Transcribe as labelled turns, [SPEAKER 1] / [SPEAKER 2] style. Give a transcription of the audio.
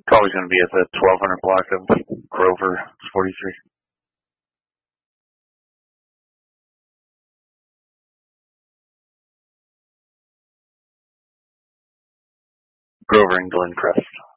[SPEAKER 1] Probably going to be at the 1200 block of Grover 43. Grover and Glencrest.